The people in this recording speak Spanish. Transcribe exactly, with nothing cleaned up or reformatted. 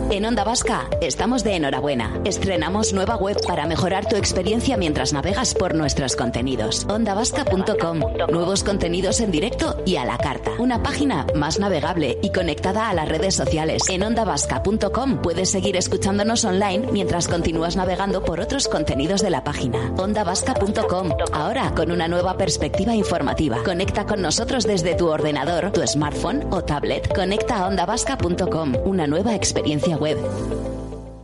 En Onda Vasca estamos de enhorabuena. Estrenamos nueva web para mejorar tu experiencia mientras navegas por nuestros contenidos. onda vasca punto com. Nuevos contenidos en directo y a la carta. Una página más navegable y conectada a las redes sociales. En onda vasca punto com puedes seguir escuchándonos online mientras continúas navegando por otros contenidos de la página. onda vasca punto com. Ahora con una nueva perspectiva informativa. Conecta con nosotros desde tu ordenador, tu smartphone o tablet. Conecta a onda vasca punto com. Una nueva experiencia web.